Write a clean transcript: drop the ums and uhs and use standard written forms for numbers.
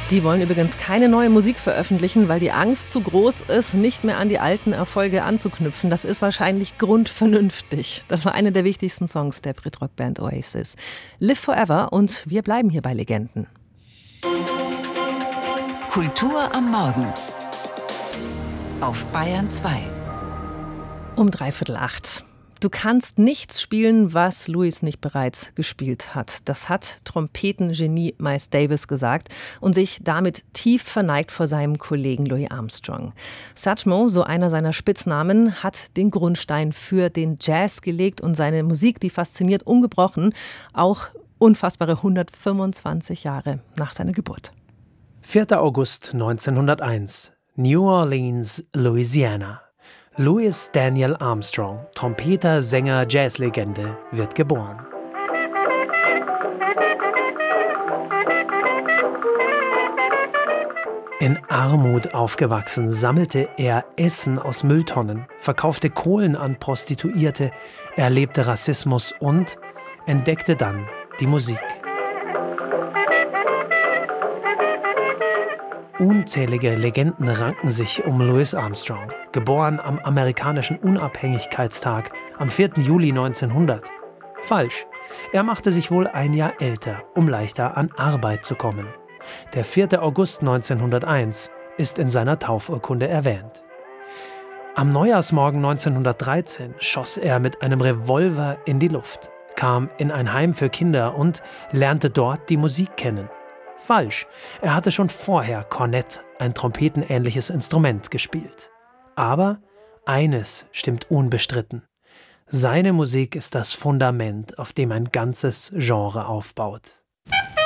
Die wollen übrigens keine neue Musik veröffentlichen, weil die Angst zu groß ist, nicht mehr an die alten Erfolge anzuknüpfen. Das ist wahrscheinlich grundvernünftig. Das war eine der wichtigsten Songs der Brit-Rock-Band Oasis. Live Forever, und wir bleiben hier bei Legenden. Kultur am Morgen auf Bayern 2. Um 7:45. Du kannst nichts spielen, was Louis nicht bereits gespielt hat. Das hat Trompetengenie Miles Davis gesagt und sich damit tief verneigt vor seinem Kollegen Louis Armstrong. Satchmo, so einer seiner Spitznamen, hat den Grundstein für den Jazz gelegt und seine Musik, die fasziniert ungebrochen, auch unfassbare 125 Jahre nach seiner Geburt. 4. August 1901, New Orleans, Louisiana. Louis Daniel Armstrong, Trompeter, Sänger, Jazzlegende, wird geboren. In Armut aufgewachsen, sammelte er Essen aus Mülltonnen, verkaufte Kohlen an Prostituierte, erlebte Rassismus und entdeckte dann die Musik. Unzählige Legenden ranken sich um Louis Armstrong, geboren am amerikanischen Unabhängigkeitstag am 4. Juli 1900. Falsch, er machte sich wohl ein Jahr älter, um leichter an Arbeit zu kommen. Der 4. August 1901 ist in seiner Taufurkunde erwähnt. Am Neujahrsmorgen 1913 schoss er mit einem Revolver in die Luft, kam in ein Heim für Kinder und lernte dort die Musik kennen. Falsch, er hatte schon vorher Kornett, ein trompetenähnliches Instrument, gespielt. Aber eines stimmt unbestritten: Seine Musik ist das Fundament, auf dem ein ganzes Genre aufbaut.